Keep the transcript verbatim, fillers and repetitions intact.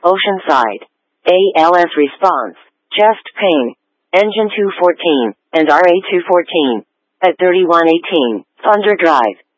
Oceanside. A L S response, chest pain, engine two fourteen, and R A two fourteen. At thirty-one eighteen, Thunder Drive.